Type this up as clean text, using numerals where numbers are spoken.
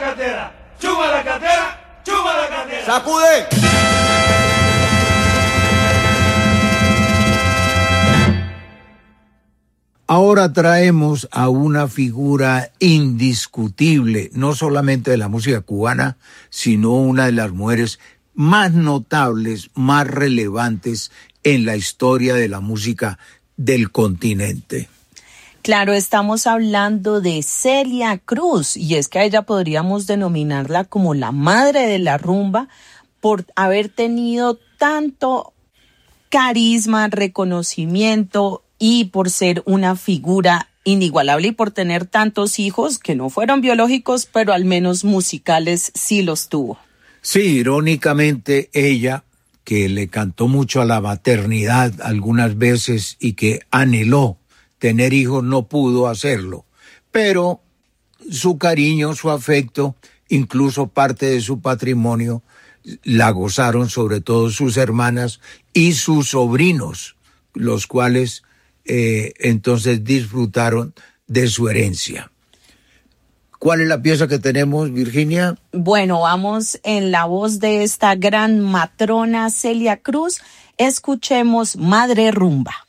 cartera, chupa la cartera, chupa la cartera. ¡Sacude! Ahora traemos a una figura indiscutible, no solamente de la música cubana, sino una de las mujeres más notables, más relevantes en la historia de la música del continente. Claro, estamos hablando de Celia Cruz, y es que a ella podríamos denominarla como la madre de la rumba por haber tenido tanto carisma, reconocimiento y por ser una figura inigualable y por tener tantos hijos que no fueron biológicos, pero al menos musicales sí los tuvo. Sí, irónicamente ella, que le cantó mucho a la maternidad algunas veces y que anheló tener hijos, no pudo hacerlo. Pero su cariño, su afecto, incluso parte de su patrimonio, la gozaron sobre todo sus hermanas y sus sobrinos, los cuales entonces disfrutaron de su herencia. ¿Cuál es la pieza que tenemos, Virginia? Bueno, vamos en la voz de esta gran matrona Celia Cruz. Escuchemos Madre Rumba.